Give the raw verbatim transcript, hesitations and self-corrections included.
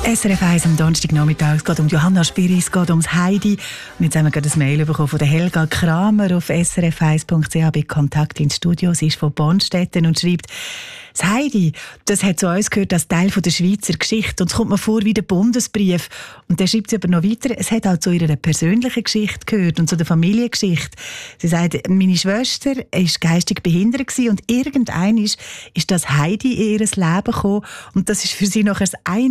S R F eins am Donnerstagnachmittag. Es geht um Johanna Spiris, es geht ums Heidi. Und jetzt haben wir gerade ein Mail bekommen von der Helga Kramer auf s r f eins punkt c h bei Kontakt ins Studio. Sie ist von Bonstetten und schreibt: Das Heidi, das hat zu uns gehört als Teil der Schweizer Geschichte. Und es kommt mir vor wie der Bundesbrief. Und dann schreibt sie aber noch weiter: Es hat auch zu ihrer persönlichen Geschichte gehört und zu der Familiengeschichte. Sie sagt, meine Schwester war geistig behindert gewesen und irgendein ist, ist das Heidi in ihr Leben gekommen. Und das ist für sie nachher das